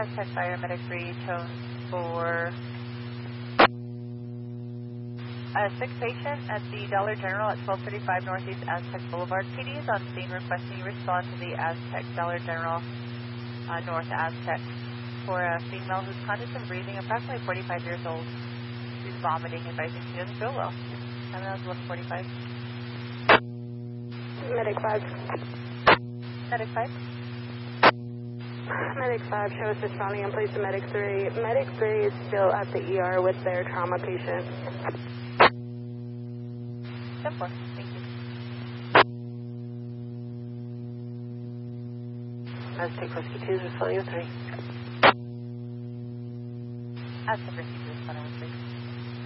Aztec Fire, Medic 3, tone for 6 patient at the Dollar General at 1235 Northeast Aztec Boulevard. PD is on scene requesting you respond to the Aztec Dollar General North Aztec for a female who's conscious and breathing, approximately 45 years old. She's vomiting, advising she doesn't feel well. 1145. Medic 5. Medic 5. Medic 5, show us responding and place to Medic 3. Medic 3 is still at the ER with their trauma patient. 10-4, thank you. Aztec Whiskey 2 is responding with 3. Aztec Whiskey 2.